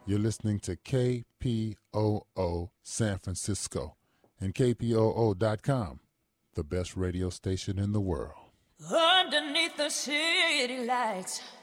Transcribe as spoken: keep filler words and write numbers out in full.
You're listening to K P O O San Francisco and K P O O dot com, the best radio station in the world. Underneath the city lights,